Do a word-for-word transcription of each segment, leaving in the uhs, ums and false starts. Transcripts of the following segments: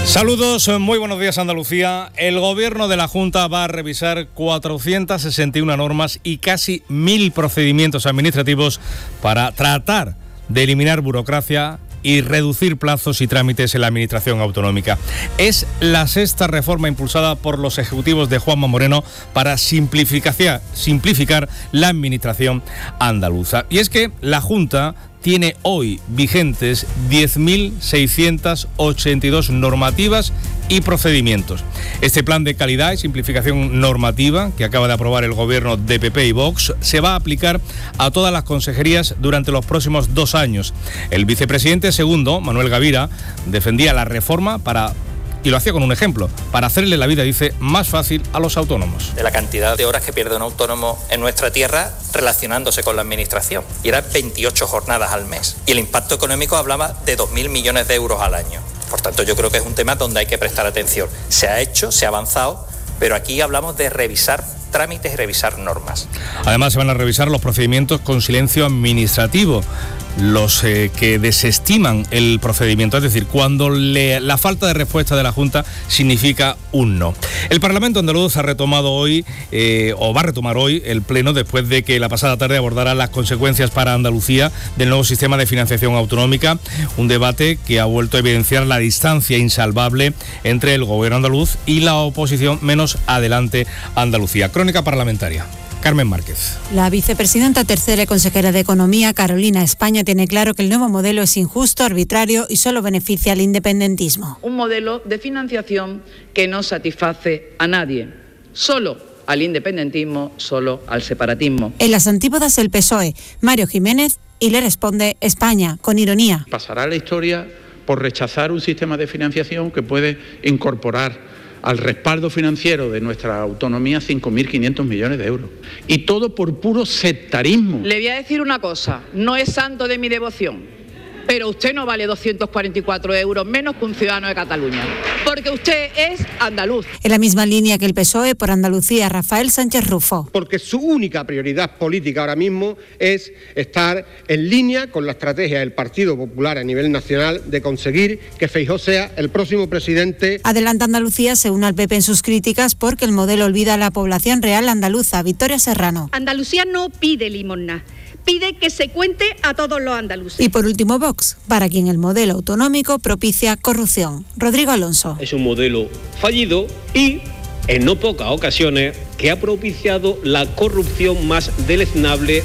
Saludos, muy buenos días Andalucía. El Gobierno de la Junta va a revisar cuatrocientas sesenta y una normas y casi mil procedimientos administrativos para tratar de eliminar burocracia y reducir plazos y trámites en la administración autonómica. Es la sexta reforma impulsada por los ejecutivos de Juanma Moreno para simplificar, simplificar la administración andaluza. Y es que la Junta tiene hoy vigentes diez mil seiscientas ochenta y dos normativas y procedimientos. Este plan de calidad y simplificación normativa que acaba de aprobar el gobierno de P P y Vox se va a aplicar a todas las consejerías durante los próximos dos años. El vicepresidente segundo, Manuel Gavira, defendía la reforma para... y lo hacía con un ejemplo, para hacerle la vida, dice, más fácil a los autónomos. De la cantidad de horas que pierde un autónomo en nuestra tierra relacionándose con la administración. Y eran veintiocho jornadas al mes. Y el impacto económico hablaba de dos mil millones de euros al año. Por tanto, yo creo que es un tema donde hay que prestar atención. Se ha hecho, se ha avanzado, pero aquí hablamos de revisar trámites y revisar normas. Además, se van a revisar los procedimientos con silencio administrativo, los eh, que desestiman el procedimiento, es decir, cuando le, la falta de respuesta de la Junta significa un no. El Parlamento andaluz ha retomado hoy, eh, o va a retomar hoy, el pleno después de que la pasada tarde abordara las consecuencias para Andalucía del nuevo sistema de financiación autonómica, un debate que ha vuelto a evidenciar la distancia insalvable entre el gobierno andaluz y la oposición menos adelante Andalucía. Crónica parlamentaria. Carmen Márquez. La vicepresidenta tercera y consejera de Economía, Carolina España, tiene claro que el nuevo modelo es injusto, arbitrario y solo beneficia al independentismo. Un modelo de financiación que no satisface a nadie, solo al independentismo, solo al separatismo. En las antípodas el P S O E, Mario Jiménez, y le responde España, con ironía. Pasará la historia por rechazar un sistema de financiación que puede incorporar al respaldo financiero de nuestra autonomía cinco mil quinientos millones de euros. Y todo por puro sectarismo. Le voy a decir una cosa, no es santo de mi devoción, pero usted no vale doscientos cuarenta y cuatro euros menos que un ciudadano de Cataluña, porque usted es andaluz. En la misma línea que el P S O E, por Andalucía, Rafael Sánchez Rufo. Porque su única prioridad política ahora mismo es estar en línea con la estrategia del Partido Popular a nivel nacional de conseguir que Feijóo sea el próximo presidente. Adelanta Andalucía se une al P P en sus críticas porque el modelo olvida a la población real andaluza. Victoria Serrano. Andalucía no pide limosna, pide que se cuente a todos los andaluces. Y por último Vox, para quien el modelo autonómico propicia corrupción. Rodrigo Alonso. Es un modelo fallido y, en no pocas ocasiones, que ha propiciado la corrupción más deleznable.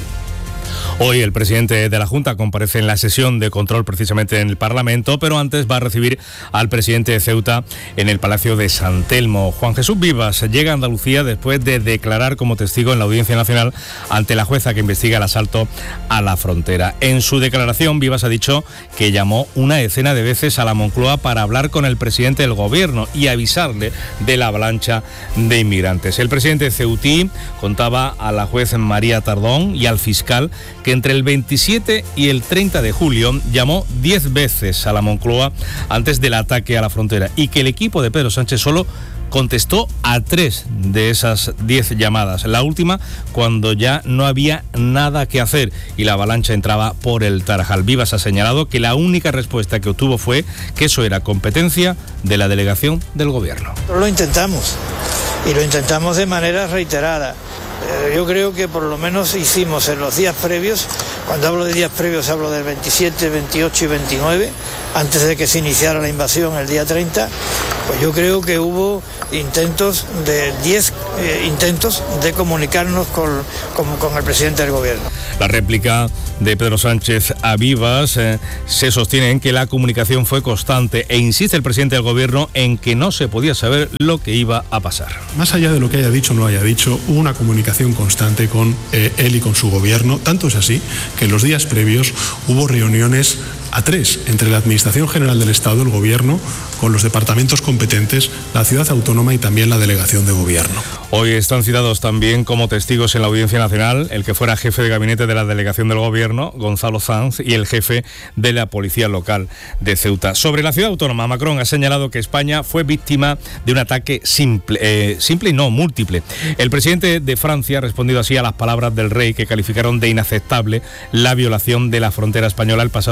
Hoy el presidente de la Junta comparece en la sesión de control precisamente en el Parlamento, pero antes va a recibir al presidente de Ceuta en el Palacio de San Telmo. Juan Jesús Vivas llega a Andalucía después de declarar como testigo en la Audiencia Nacional ante la jueza que investiga el asalto a la frontera. En su declaración, Vivas ha dicho que llamó una decena de veces a la Moncloa para hablar con el presidente del Gobierno y avisarle de la avalancha de inmigrantes. El presidente ceutí contaba a la juez María Tardón y al fiscal que entre el veintisiete y el treinta de julio llamó diez veces a la Moncloa antes del ataque a la frontera y que el equipo de Pedro Sánchez solo contestó a tres de esas diez llamadas. La última cuando ya no había nada que hacer y la avalancha entraba por el Tarajal. Vivas ha señalado que la única respuesta que obtuvo fue que eso era competencia de la delegación del Gobierno. Lo intentamos y lo intentamos de manera reiterada. Yo creo que por lo menos hicimos en los días previos, cuando hablo de días previos hablo del veintisiete, veintiocho y veintinueve, antes de que se iniciara la invasión el día treinta, pues yo creo que hubo intentos de diez eh, intentos de comunicarnos con, con, con el presidente del Gobierno. La réplica de Pedro Sánchez a Vivas eh, se sostiene en que la comunicación fue constante e insiste el presidente del Gobierno en que no se podía saber lo que iba a pasar. Más allá de lo que haya dicho o no haya dicho, hubo una comunicación constante con eh, él y con su Gobierno. Tanto es así que en los días previos hubo reuniones a tres entre la Administración General del Estado, el Gobierno, con los departamentos competentes, la ciudad autónoma y también la delegación de Gobierno. Hoy están citados también como testigos en la Audiencia Nacional el que fuera jefe de gabinete de la delegación del Gobierno, Gonzalo Sanz, y el jefe de la Policía Local de Ceuta. Sobre la ciudad autónoma, Macron ha señalado que España fue víctima de un ataque simple, eh, simple y no múltiple. El presidente de Francia ha respondido así a las palabras del rey que calificaron de inaceptable la violación de la frontera española el pasado mes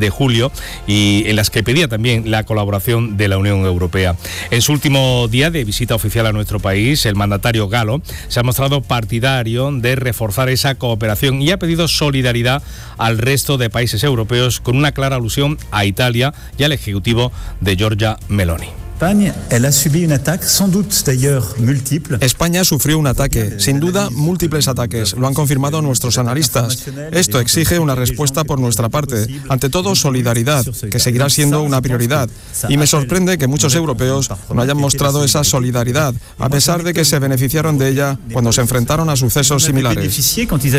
de julio y en las que pedía también la colaboración de la Unión Europea. En su último día de visita oficial a nuestro país, el mandatario galo se ha mostrado partidario de reforzar esa cooperación y ha pedido solidaridad al resto de países europeos, con una clara alusión a Italia y al ejecutivo de Giorgia Meloni. España sufrió un ataque, sin duda múltiples ataques, lo han confirmado nuestros analistas. Esto exige una respuesta por nuestra parte, ante todo solidaridad, que seguirá siendo una prioridad. Y me sorprende que muchos europeos no hayan mostrado esa solidaridad, a pesar de que se beneficiaron de ella cuando se enfrentaron a sucesos similares.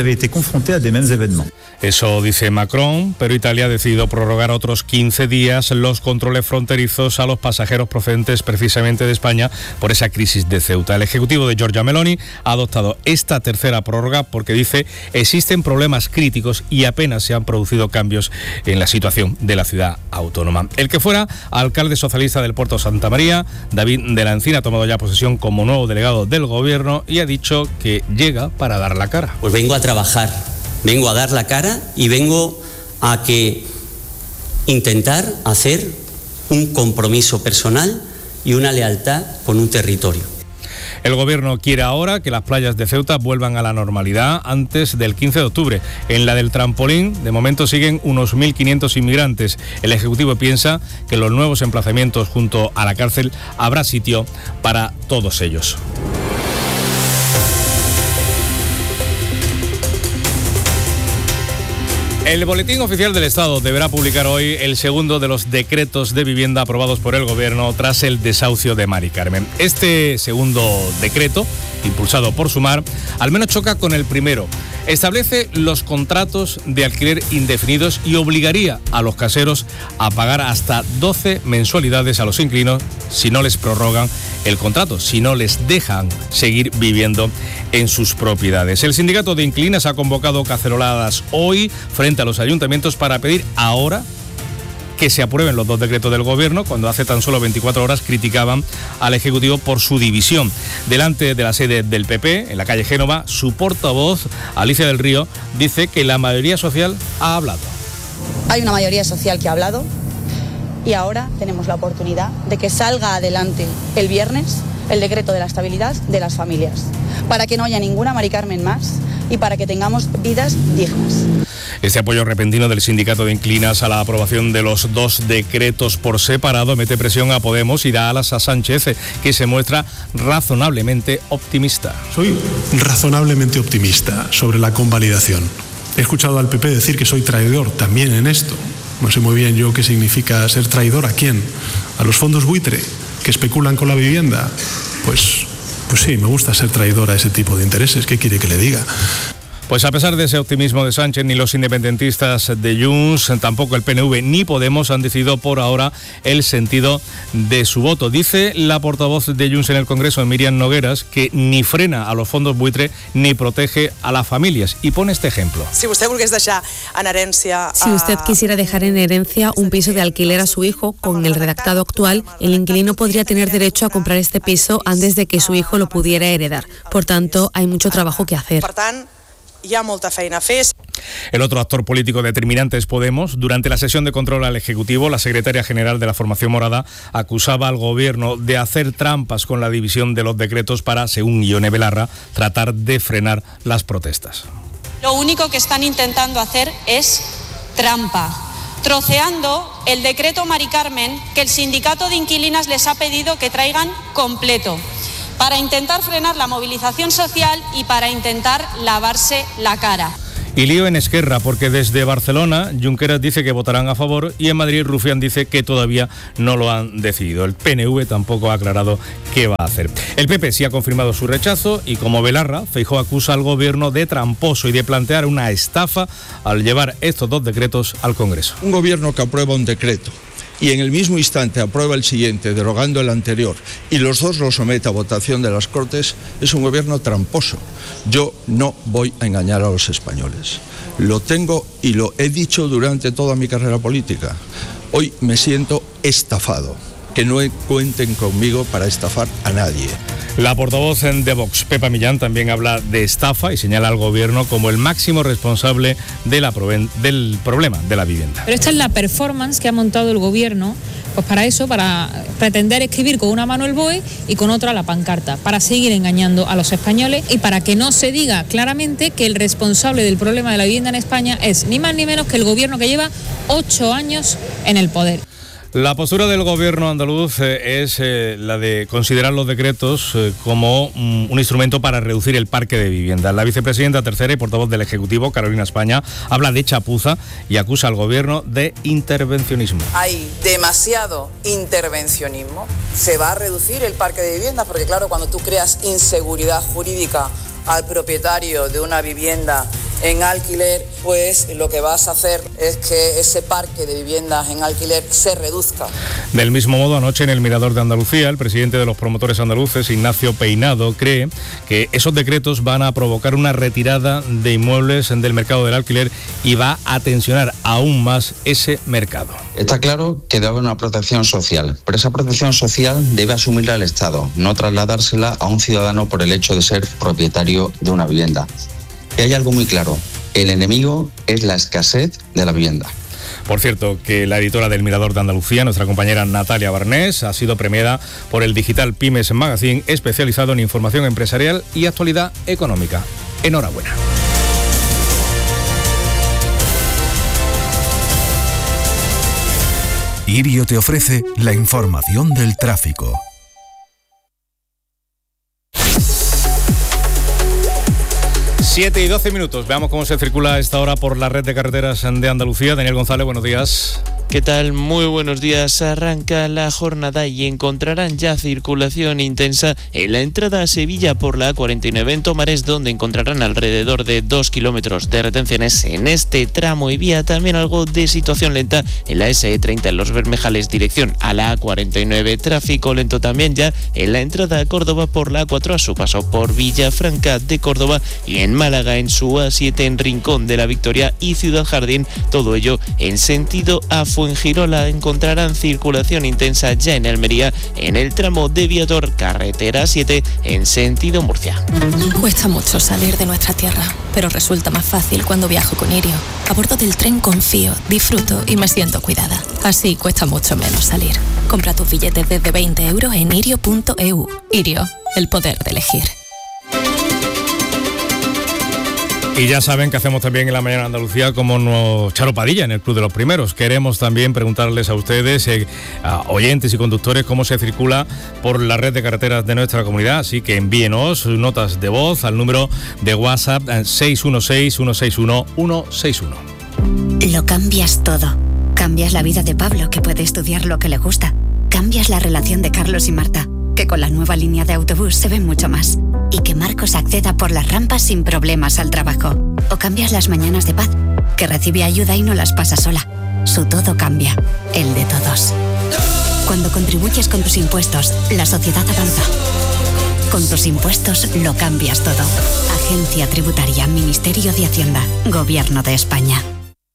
Eso dice Macron, pero Italia ha decidido prorrogar otros quince días los controles fronterizos a los pasajeros procedentes precisamente de España por esa crisis de Ceuta. El ejecutivo de Giorgia Meloni ha adoptado esta tercera prórroga porque dice existen problemas críticos y apenas se han producido cambios en la situación de la ciudad autónoma. El que fuera alcalde socialista del Puerto Santa María, David de la Encina, ha tomado ya posesión como nuevo delegado del gobierno y ha dicho que llega para dar la cara. Pues vengo a trabajar, vengo a dar la cara y vengo a que intentar hacer un compromiso personal y una lealtad con un territorio. El gobierno quiere ahora que las playas de Ceuta vuelvan a la normalidad antes del quince de octubre. En la del Trampolín, de momento siguen unos mil quinientos inmigrantes. El Ejecutivo piensa que en los nuevos emplazamientos junto a la cárcel habrá sitio para todos ellos. El Boletín Oficial del Estado deberá publicar hoy el segundo de los decretos de vivienda aprobados por el Gobierno tras el desahucio de Mari Carmen. Este segundo decreto, impulsado por Sumar, al menos choca con el primero. Establece los contratos de alquiler indefinidos y obligaría a los caseros a pagar hasta doce mensualidades a los inquilinos si no les prorrogan el contrato, si no les dejan seguir viviendo en sus propiedades. El sindicato de inquilinas ha convocado caceroladas hoy frente a los ayuntamientos para pedir ahora que se aprueben los dos decretos del Gobierno, cuando hace tan solo veinticuatro horas criticaban al Ejecutivo por su división. Delante de la sede del P P, en la calle Génova, su portavoz, Alicia del Río, dice que la mayoría social ha hablado. Hay una mayoría social que ha hablado y ahora tenemos la oportunidad de que salga adelante el viernes el decreto de la estabilidad de las familias, para que no haya ninguna Mari Carmen más y para que tengamos vidas dignas. Este apoyo repentino del sindicato de inquilinas a la aprobación de los dos decretos por separado mete presión a Podemos y da alas a Sánchez, que se muestra razonablemente optimista. Soy razonablemente optimista sobre la convalidación. He escuchado al P P decir que soy traidor también en esto. No sé muy bien yo qué significa ser traidor. ¿A quién? ¿A los fondos buitre que especulan con la vivienda? Pues, pues sí, me gusta ser traidor a ese tipo de intereses. ¿Qué quiere que le diga? Pues a pesar de ese optimismo de Sánchez, ni los independentistas de Junts, tampoco el P N V ni Podemos han decidido por ahora el sentido de su voto. Dice la portavoz de Junts en el Congreso, Miriam Nogueras, que ni frena a los fondos buitre ni protege a las familias. Y pone este ejemplo. Si usted dejar en herencia, si usted quisiera dejar en herencia un piso de alquiler a su hijo, con el redactado actual, el inquilino podría tener derecho a comprar este piso antes de que su hijo lo pudiera heredar. Por tanto, hay mucho trabajo que hacer. Hi ha molta feina a fer. El otro actor político determinante es Podemos. Durante la sesión de control al Ejecutivo, la secretaria general de la formación morada acusaba al Gobierno de hacer trampas con la división de los decretos para, según Ione Belarra, tratar de frenar las protestas. Lo único que están intentando hacer es trampa, troceando el decreto Mari Carmen que el sindicato de inquilinas les ha pedido que traigan completo, para intentar frenar la movilización social y para intentar lavarse la cara. Y lío en Esquerra, porque desde Barcelona Junqueras dice que votarán a favor y en Madrid Rufián dice que todavía no lo han decidido. El P N V tampoco ha aclarado qué va a hacer. El P P sí ha confirmado su rechazo y, como Belarra, Feijóo acusa al Gobierno de tramposo y de plantear una estafa al llevar estos dos decretos al Congreso. Un Gobierno que aprueba un decreto y en el mismo instante aprueba el siguiente, derogando el anterior, y los dos los somete a votación de las Cortes, es un gobierno tramposo. Yo no voy a engañar a los españoles. Lo tengo y lo he dicho durante toda mi carrera política. Hoy me siento estafado. que no cuenten conmigo para estafar a nadie. La portavoz de Vox, Pepa Millán, también habla de estafa y señala al Gobierno como el máximo responsable de la proven- del problema de la vivienda. Pero esta es la performance que ha montado el Gobierno, pues para eso, para pretender escribir con una mano el B O E y con otra la pancarta, para seguir engañando a los españoles y para que no se diga claramente que el responsable del problema de la vivienda en España es ni más ni menos que el Gobierno que lleva ocho años en el poder. La postura del Gobierno andaluz eh, es eh, la de considerar los decretos eh, como mm, un instrumento para reducir el parque de viviendas. La vicepresidenta tercera y portavoz del Ejecutivo, Carolina España, habla de chapuza y acusa al Gobierno de intervencionismo. Hay demasiado intervencionismo. Se va a reducir el parque de viviendas porque, claro, cuando tú creas inseguridad jurídica al propietario de una vivienda en alquiler, pues lo que vas a hacer es que ese parque de viviendas en alquiler se reduzca. Del mismo modo, anoche en el Mirador de Andalucía, el presidente de los promotores andaluces, Ignacio Peinado, cree que esos decretos van a provocar una retirada de inmuebles del mercado del alquiler y va a tensionar aún más ese mercado. Está claro que debe haber una protección social, pero esa protección social debe asumirla el Estado, no trasladársela a un ciudadano por el hecho de ser propietario de una vivienda. Y hay algo muy claro, el enemigo es la escasez de la vivienda. Por cierto, que la editora del Mirador de Andalucía, nuestra compañera Natalia Barnés, ha sido premiada por el digital Pymes Magazine, especializado en información empresarial y actualidad económica. Enhorabuena. Irio te ofrece la información del tráfico. siete y doce minutos. Veamos cómo se circula a esta hora por la red de carreteras de Andalucía. Daniel González, buenos días. ¿Qué tal? Muy buenos días. Arranca la jornada y encontrarán ya circulación intensa en la entrada a Sevilla por la A cuarenta y nueve en Tomares, donde encontrarán alrededor de dos kilómetros de retenciones en este tramo y vía. También algo de situación lenta en la ese e treinta en Los Bermejales, dirección a la A cuarenta y nueve. Tráfico lento también ya en la entrada a Córdoba por la A cuatro a su paso por Villafranca de Córdoba y en Málaga en su A siete en Rincón de la Victoria y Ciudad Jardín. Todo ello en sentido a Fuengirola. Encontrarán circulación intensa ya en Almería en el tramo de Viator, carretera siete en sentido Murcia. Cuesta mucho salir de nuestra tierra, pero resulta más fácil cuando viajo con Irio. A bordo del tren confío, disfruto y me siento cuidada. Así cuesta mucho menos salir. Compra tus billetes desde veinte euros en irio punto e u. Irio, el poder de elegir. Y ya saben que hacemos también en la mañana de Andalucía como nos Charo Padilla en el Club de los Primeros. Queremos también preguntarles a ustedes, eh, a oyentes y conductores, cómo se circula por la red de carreteras de nuestra comunidad. Así que envíenos notas de voz al número de WhatsApp seis uno seis, uno seis uno, uno seis uno. Lo cambias todo. Cambias la vida de Pablo, que puede estudiar lo que le gusta. Cambias la relación de Carlos y Marta, que con la nueva línea de autobús se ven mucho más. Y que Marcos acceda por las rampas sin problemas al trabajo. O cambias las mañanas de Paz, que recibe ayuda y no las pasa sola. Su todo cambia, el de todos. Cuando contribuyes con tus impuestos, la sociedad avanza. Con tus impuestos lo cambias todo. Agencia Tributaria, Ministerio de Hacienda, Gobierno de España.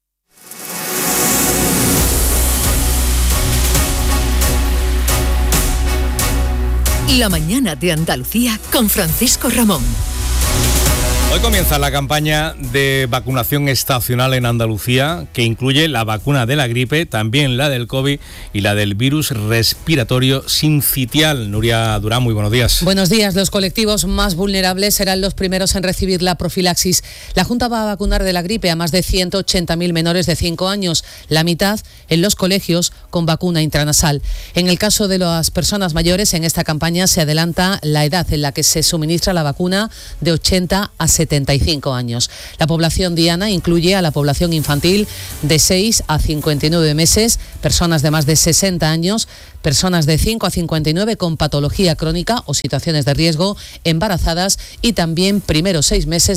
La mañana de Andalucía con Francisco Ramón. Hoy comienza la campaña de vacunación estacional en Andalucía, que incluye la vacuna de la gripe, también la del COVID y la del virus respiratorio sincitial. Nuria Durán, muy buenos días. Buenos días. Los colectivos más vulnerables serán los primeros en recibir la profilaxis. La Junta va a vacunar de la gripe a más de ciento ochenta mil menores de cinco años, la mitad en los colegios con vacuna intranasal. En el caso de las personas mayores, en esta campaña se adelanta la edad en la que se suministra la vacuna de ochenta a setenta y cinco años. La población diana incluye a la población infantil de seis a cincuenta y nueve meses, personas de más de sesenta años, personas de cinco a cincuenta y nueve con patología crónica o situaciones de riesgo, embarazadas y también primeros seis meses de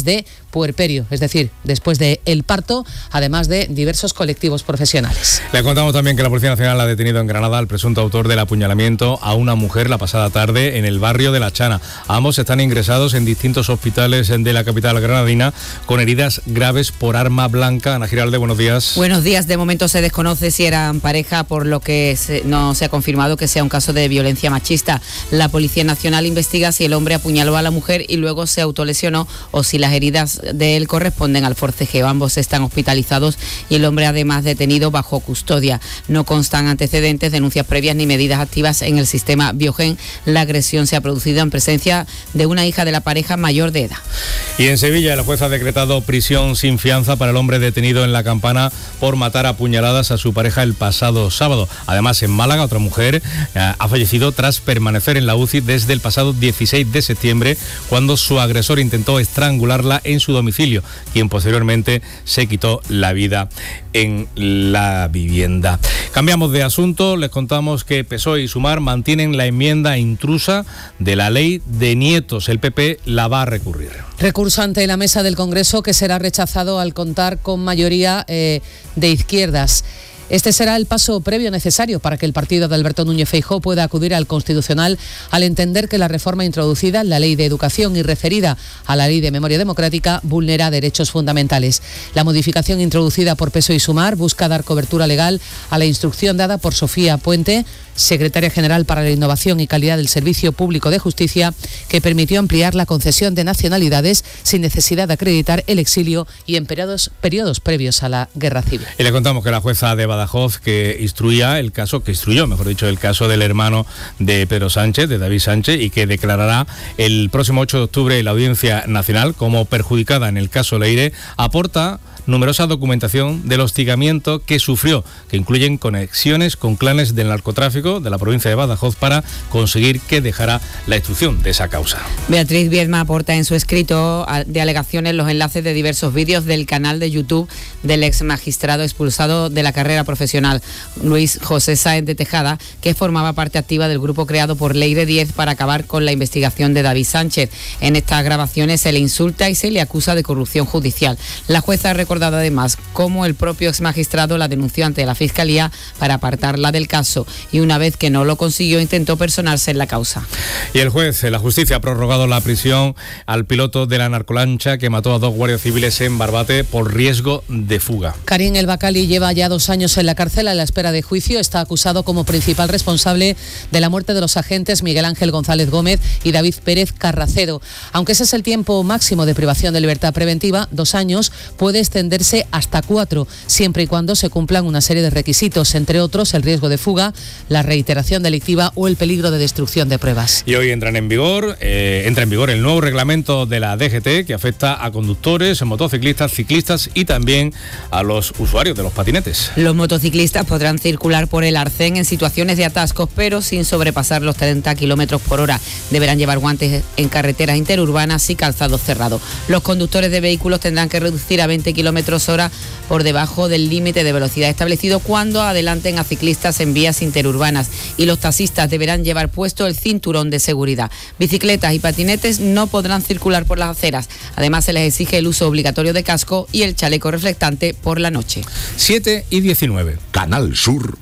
puerperio, es decir, después del parto, además de diversos colectivos profesionales. Le contamos también que la Policía Nacional ha detenido en Granada al presunto autor del apuñalamiento a una mujer la pasada tarde en el barrio de La Chana. Ambos están ingresados en distintos hospitales de la capital granadina con heridas graves por arma blanca. Ana Giralde, buenos días. Buenos días. De momento se desconoce si eran pareja, por lo que se, no se ha confirmado que sea un caso de violencia machista. La Policía Nacional investiga si el hombre apuñaló a la mujer y luego se autolesionó o si las heridas de él corresponden al forcejeo. Ambos están hospitalizados y el hombre además detenido bajo custodia. No constan antecedentes, denuncias previas ni medidas activas en el sistema Biogen. La agresión se ha producido en presencia de una hija de la pareja mayor de edad. Y en Sevilla el juez ha decretado prisión sin fianza para el hombre detenido en La Campana por matar a puñaladas a su pareja el pasado sábado. Además, en Málaga, otra mujer eh, ha fallecido tras permanecer en la U C I desde el pasado dieciséis de septiembre, cuando su agresor intentó estrangularla en su domicilio, quien posteriormente se quitó la vida en la vivienda. Cambiamos de asunto, les contamos que P S O E y Sumar mantienen la enmienda intrusa de la ley de nietos. El P P la va a recurrir. Recurso ante la mesa del Congreso que será rechazado al contar con mayoría eh, de izquierdas. Este será el paso previo necesario para que el partido de Alberto Núñez Feijóo pueda acudir al Constitucional al entender que la reforma introducida en la Ley de Educación y referida a la Ley de Memoria Democrática vulnera derechos fundamentales. La modificación introducida por P S O E y Sumar busca dar cobertura legal a la instrucción dada por Sofía Puente, secretaria general para la Innovación y Calidad del Servicio Público de Justicia, que permitió ampliar la concesión de nacionalidades sin necesidad de acreditar el exilio y en periodos, periodos previos a la Guerra Civil. Y le contamos que la jueza de Badajoz, que instruía el caso, que instruyó, mejor dicho, el caso del hermano de Pedro Sánchez, de David Sánchez, y que declarará el próximo ocho de octubre en la Audiencia Nacional como perjudicada en el caso Leire, aporta numerosa documentación del hostigamiento que sufrió, que incluyen conexiones con clanes del narcotráfico de la provincia de Badajoz para conseguir que dejara la instrucción de esa causa. Beatriz Viedma aporta en su escrito de alegaciones los enlaces de diversos vídeos del canal de YouTube del ex magistrado expulsado de la carrera profesional Luis José Sáenz de Tejada, que formaba parte activa del grupo creado por Leire diez para acabar con la investigación de David Sánchez. En estas grabaciones se le insulta y se le acusa de corrupción judicial. La jueza ha recordado además cómo el propio ex magistrado la denunció ante la Fiscalía para apartarla del caso y una vez que no lo consiguió intentó personarse en la causa. Y el juez, la justicia, ha prorrogado la prisión al piloto de la narcolancha que mató a dos guardias civiles en Barbate por riesgo de fuga. Karim El Bacali lleva ya dos años en la cárcel a la espera de juicio. Está acusado como principal responsable de la muerte de los agentes Miguel Ángel González Gómez y David Pérez Carracedo. Aunque ese es el tiempo máximo de privación de libertad preventiva, dos años puede extenderse hasta cuatro, siempre y cuando se cumplan una serie de requisitos, entre otros el riesgo de fuga, la reiteración delictiva o el peligro de destrucción de pruebas. Y hoy entran en vigor, eh, entra en vigor el nuevo reglamento de la D G T que afecta a conductores, motociclistas, ciclistas y también a los usuarios de los patinetes. Los motociclistas podrán circular por el arcén en situaciones de atascos, pero sin sobrepasar los treinta kilómetros por hora. Deberán llevar guantes en carreteras interurbanas y calzados cerrados. Los conductores de vehículos tendrán que reducir a veinte kilómetros hora por debajo del límite de velocidad establecido cuando adelanten a ciclistas en vías interurbanas, y los taxistas deberán llevar puesto el cinturón de seguridad. Bicicletas y patinetes no podrán circular por las aceras. Además, se les exige el uso obligatorio de casco y el chaleco reflectante por la noche. siete y diecinueve. Canal Sur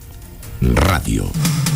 Radio.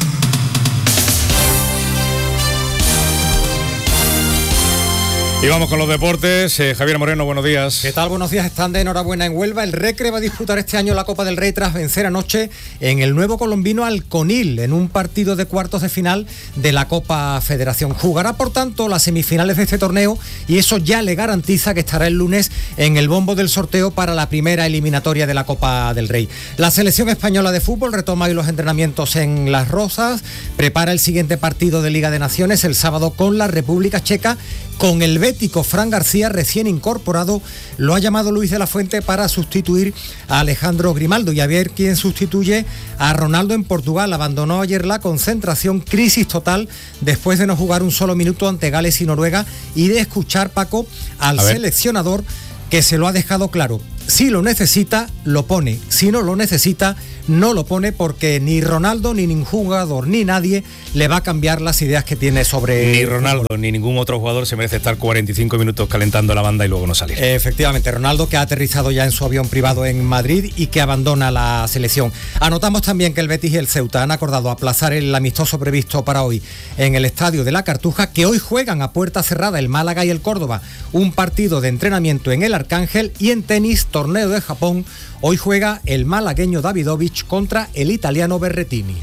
Y vamos con los deportes. Eh, Javier Moreno, buenos días. ¿Qué tal? Buenos días. Están de enhorabuena en Huelva. El Recre va a disputar este año la Copa del Rey tras vencer anoche en el nuevo colombino al Conil en un partido de cuartos de final de la Copa Federación. Jugará, por tanto, las semifinales de este torneo y eso ya le garantiza que estará el lunes en el bombo del sorteo para la primera eliminatoria de la Copa del Rey. La selección española de fútbol retoma hoy los entrenamientos en Las Rozas. Prepara el siguiente partido de Liga de Naciones el sábado con la República Checa, con el bético Fran García recién incorporado. Lo ha llamado Luis de la Fuente para sustituir a Alejandro Grimaldo y a ver quién sustituye a Ronaldo en Portugal. Abandonó ayer la concentración, crisis total después de no jugar un solo minuto ante Gales y Noruega y de escuchar, Paco, al seleccionador, que se lo ha dejado claro. Si lo necesita, lo pone. Si no lo necesita, no lo pone porque ni Ronaldo, ni ningún jugador, ni nadie le va a cambiar las ideas que tiene sobre... Ni Ronaldo, ni ningún otro jugador se merece estar cuarenta y cinco minutos calentando la banda y luego no salir. Efectivamente, Ronaldo, que ha aterrizado ya en su avión privado en Madrid y que abandona la selección. Anotamos también que el Betis y el Ceuta han acordado aplazar el amistoso previsto para hoy en el Estadio de la Cartuja, que hoy juegan a puerta cerrada el Málaga y el Córdoba, un partido de entrenamiento en el Arcángel. Y en tenis, torneo de Japón, hoy juega el malagueño Davidovich contra el italiano Berrettini.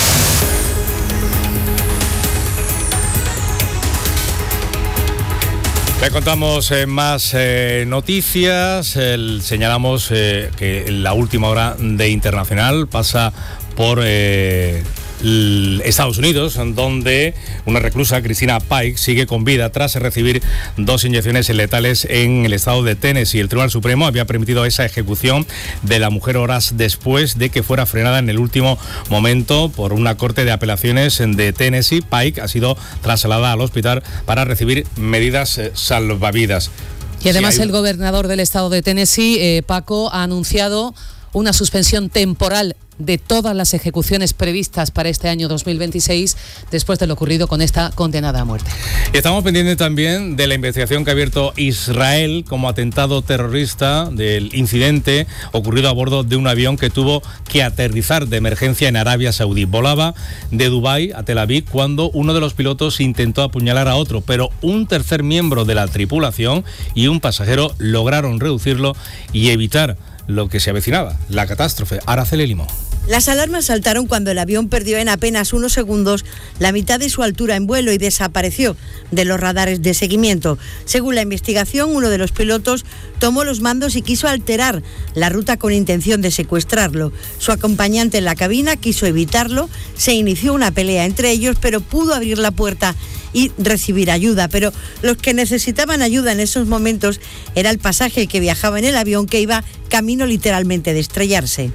Le contamos eh, más eh, noticias. El, señalamos eh, que la última hora de Internacional pasa por eh, Estados Unidos, donde una reclusa, Christina Pike, sigue con vida tras recibir dos inyecciones letales en el estado de Tennessee. El Tribunal Supremo había permitido esa ejecución de la mujer horas después de que fuera frenada en el último momento por una corte de apelaciones de Tennessee. Pike ha sido trasladada al hospital para recibir medidas salvavidas. Y además si hay... el gobernador del estado de Tennessee, eh, Paco, ha anunciado una suspensión temporal de todas las ejecuciones previstas para este año dos mil veintiséis después de lo ocurrido con esta condenada a muerte. Y estamos pendientes también de la investigación que ha abierto Israel como atentado terrorista del incidente ocurrido a bordo de un avión que tuvo que aterrizar de emergencia en Arabia Saudí. Volaba de Dubái a Tel Aviv cuando uno de los pilotos intentó apuñalar a otro, pero un tercer miembro de la tripulación y un pasajero lograron reducirlo y evitar lo que se avecinaba, la catástrofe. Araceli Limón. Las alarmas saltaron cuando el avión perdió en apenas unos segundos la mitad de su altura en vuelo y desapareció de los radares de seguimiento. Según la investigación, uno de los pilotos tomó los mandos y quiso alterar la ruta con intención de secuestrarlo. Su acompañante en la cabina quiso evitarlo, se inició una pelea entre ellos, pero pudo abrir la puerta y recibir ayuda, pero los que necesitaban ayuda en esos momentos era el pasaje que viajaba en el avión, que iba camino literalmente de estrellarse.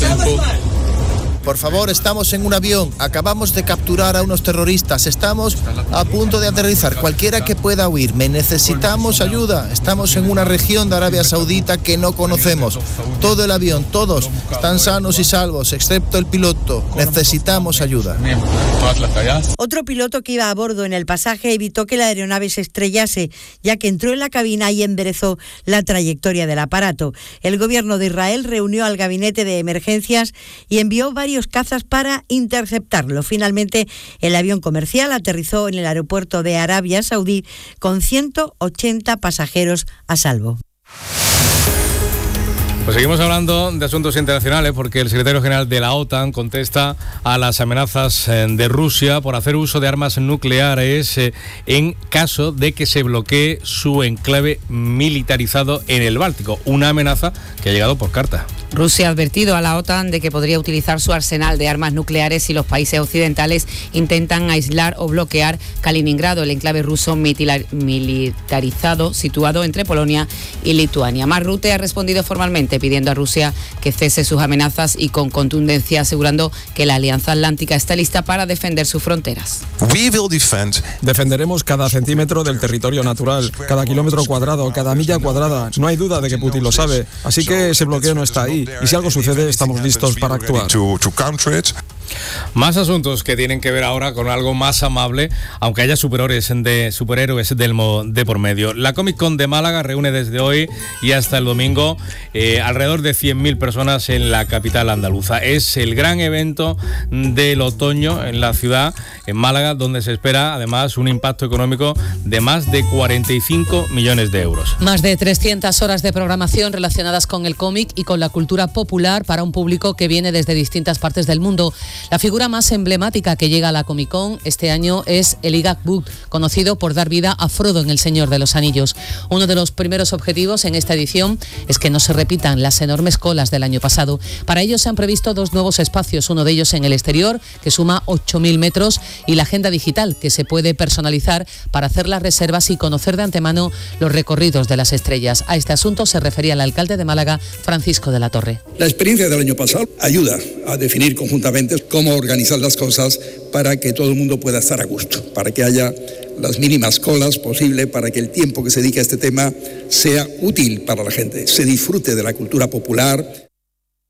Por favor, estamos en un avión, acabamos de capturar a unos terroristas, estamos a punto de aterrizar, cualquiera que pueda huirme, necesitamos ayuda, estamos en una región de Arabia Saudita que no conocemos, todo el avión, todos están sanos y salvos, excepto el piloto, necesitamos ayuda. Otro piloto que iba a bordo en el pasaje evitó que la aeronave se estrellase, ya que entró en la cabina y enderezó la trayectoria del aparato. El gobierno de Israel reunió al gabinete de emergencias y envió varios cazas para interceptarlo. Finalmente, el avión comercial aterrizó en el aeropuerto de Arabia Saudí con ciento ochenta pasajeros a salvo. Pues seguimos hablando de asuntos internacionales porque el secretario general de la OTAN contesta a las amenazas de Rusia por hacer uso de armas nucleares en caso de que se bloquee su enclave militarizado en el Báltico. Una amenaza que ha llegado por carta. Rusia ha advertido a la OTAN de que podría utilizar su arsenal de armas nucleares si los países occidentales intentan aislar o bloquear Kaliningrado, el enclave ruso militarizado situado entre Polonia y Lituania. Mark Rutte ha respondido formalmente pidiendo a Rusia que cese sus amenazas y con contundencia asegurando que la Alianza Atlántica está lista para defender sus fronteras. Defenderemos cada centímetro del territorio natural, cada kilómetro cuadrado, cada milla cuadrada. No hay duda de que Putin lo sabe, así que ese bloqueo no está ahí. Y si algo sucede, estamos listos para actuar. Más asuntos que tienen que ver ahora con algo más amable, aunque haya superhéroes de superhéroes del de por medio. La Comic Con de Málaga reúne desde hoy y hasta el domingo eh, alrededor de cien mil personas en la capital andaluza. Es el gran evento del otoño en la ciudad, en Málaga, donde se espera además un impacto económico de más de cuarenta y cinco millones de euros. Más de trescientas horas de programación relacionadas con el cómic y con la cultura popular para un público que viene desde distintas partes del mundo. La figura más emblemática que llega a la Comic Con este año es el Igak Book, conocido por dar vida a Frodo en El Señor de los Anillos. Uno de los primeros objetivos en esta edición es que no se repitan las enormes colas del año pasado. Para ello se han previsto dos nuevos espacios, uno de ellos en el exterior, que suma ocho mil metros, y la agenda digital, que se puede personalizar para hacer las reservas y conocer de antemano los recorridos de las estrellas. A este asunto se refería el alcalde de Málaga, Francisco de la Torre. La experiencia del año pasado ayuda a definir conjuntamente cómo organizar las cosas para que todo el mundo pueda estar a gusto, para que haya las mínimas colas posible, para que el tiempo que se dedique a este tema sea útil para la gente, se disfrute de la cultura popular.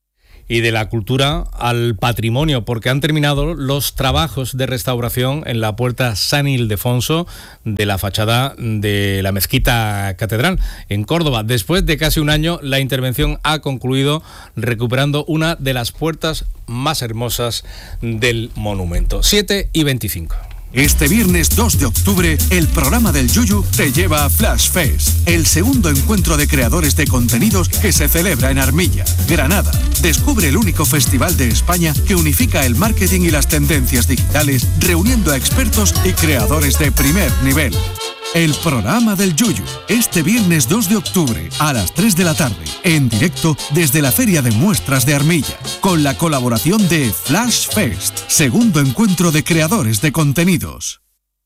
y de la cultura al patrimonio, porque han terminado los trabajos de restauración en la puerta San Ildefonso de la fachada de la Mezquita Catedral en Córdoba. Después de casi un año, la intervención ha concluido recuperando una de las puertas más hermosas del monumento. siete y veinticinco. Este viernes dos de octubre, el programa del Yuyu te lleva a Flash Fest, el segundo encuentro de creadores de contenidos que se celebra en Armilla, Granada. Descubre el único festival de España que unifica el marketing y las tendencias digitales, reuniendo a expertos y creadores de primer nivel. El programa del Yuyu, este viernes dos de octubre a las tres de la tarde, en directo desde la Feria de Muestras de Armilla, con la colaboración de Flash Fest, segundo encuentro de creadores de contenidos.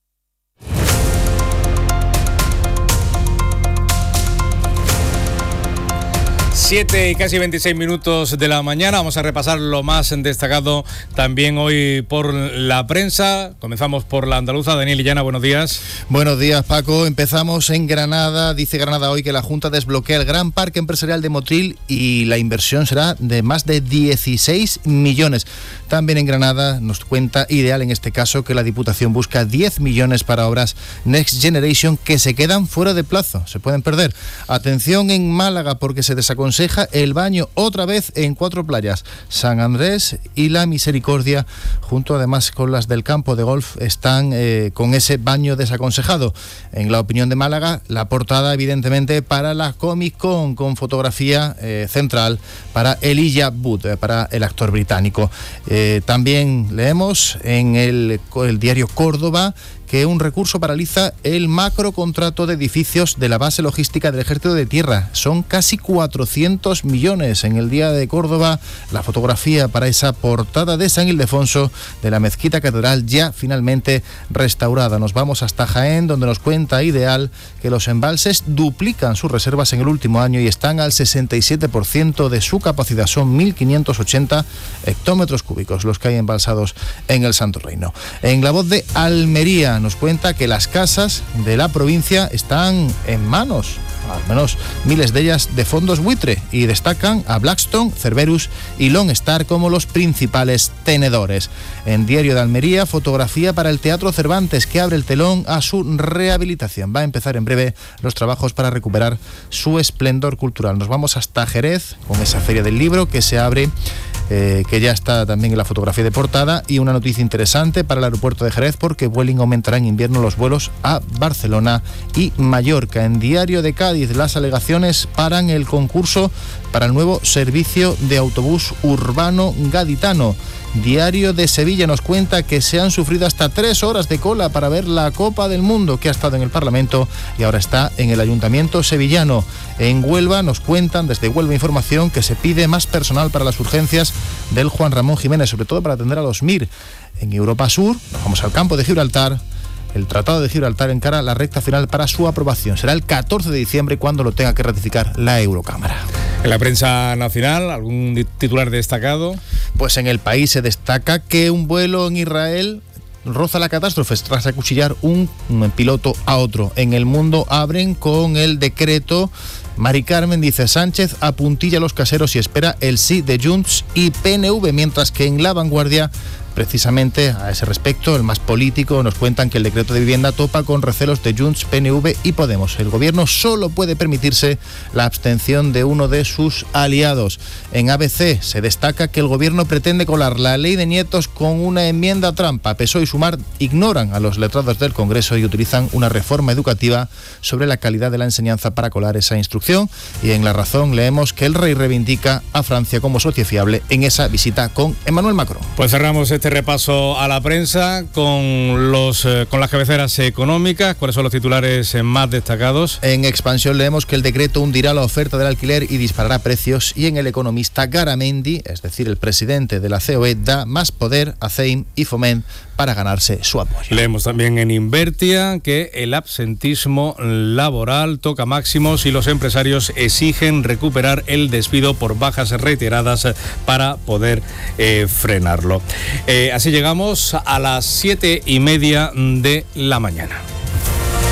siete y casi veintiséis minutos de la mañana. Vamos a repasar lo más destacado también hoy por la prensa. Comenzamos por la andaluza. Daniel Illana, buenos días. Buenos días, Paco. Empezamos en Granada. Dice Granada hoy que la Junta desbloquea el gran parque empresarial de Motril y la inversión será de más de dieciséis millones. También en Granada nos cuenta Ideal, en este caso, que la Diputación busca diez millones para obras Next Generation que se quedan fuera de plazo, se pueden perder. Atención en Málaga, porque se desaconseja el baño otra vez en cuatro playas, San Andrés y La Misericordia, junto además con las del campo de golf, están eh, con ese baño desaconsejado. En la opinión de Málaga, la portada evidentemente para la Comic Con, con fotografía eh, central para Elijah Wood, eh, para el actor británico. Eh, también leemos en el, el diario Córdoba que un recurso paraliza el macrocontrato de edificios de la base logística del Ejército de Tierra. Son casi cuatrocientos millones. En el día de Córdoba, la fotografía para esa portada de San Ildefonso de la Mezquita Catedral ya finalmente restaurada. Nos vamos hasta Jaén, donde nos cuenta Ideal que los embalses duplican sus reservas en el último año y están al sesenta y siete por ciento de su capacidad. Son mil quinientos ochenta hectómetros cúbicos los que hay embalsados en el Santo Reino. En La Voz de Almería nos cuenta que las casas de la provincia están en manos, al menos miles de ellas, de fondos buitre, y destacan a Blackstone, Cerberus y Lone Star como los principales tenedores. En Diario de Almería, fotografía para el Teatro Cervantes, que abre el telón a su rehabilitación. Va a empezar en breve los trabajos para recuperar su esplendor cultural. Nos vamos hasta Jerez con esa feria del libro que se abre, Eh, que ya está también en la fotografía de portada, y una noticia interesante para el aeropuerto de Jerez, porque Vueling aumentará en invierno los vuelos a Barcelona y Mallorca. En Diario de Cádiz, las alegaciones paran el concurso para el nuevo servicio de autobús urbano gaditano. Diario de Sevilla nos cuenta que se han sufrido hasta tres horas de cola para ver la Copa del Mundo, que ha estado en el Parlamento y ahora está en el Ayuntamiento sevillano. En Huelva nos cuentan desde Huelva Información que se pide más personal para las urgencias del Juan Ramón Jiménez, sobre todo para atender a los M I R. En Europa Sur nos vamos al campo de Gibraltar. El Tratado de Gibraltar encara la recta final para su aprobación. Será el catorce de diciembre cuando lo tenga que ratificar la Eurocámara. En la prensa nacional, ¿algún titular destacado? Pues en El País se destaca que un vuelo en Israel roza la catástrofe tras acuchillar un piloto a otro. En El Mundo abren con el decreto. Mari Carmen dice: Sánchez apuntilla a los caseros y espera el sí de Junts y P N V, mientras que en La Vanguardia, precisamente a ese respecto, el más político, nos cuentan que el decreto de vivienda topa con recelos de Junts, P N V y Podemos. El gobierno solo puede permitirse la abstención de uno de sus aliados. En A B C se destaca que el gobierno pretende colar la ley de nietos con una enmienda trampa. P S O E y Sumar ignoran a los letrados del Congreso y utilizan una reforma educativa sobre la calidad de la enseñanza para colar esa instrucción. Y en La Razón leemos que el rey reivindica a Francia como socio fiable en esa visita con Emmanuel Macron. Pues cerramos este repaso a la prensa con los eh, con las cabeceras económicas. ¿Cuáles son los titulares eh, más destacados? En Expansión leemos que el decreto hundirá la oferta del alquiler y disparará precios, y en El Economista, Garamendi, es decir, el presidente de la C O E, da más poder a C E I M y Foment para ganarse su apoyo. Leemos también en Invertia que el absentismo laboral toca máximos y los empresarios exigen recuperar el despido por bajas reiteradas para poder eh, frenarlo. Eh, así llegamos a las siete y media de la mañana.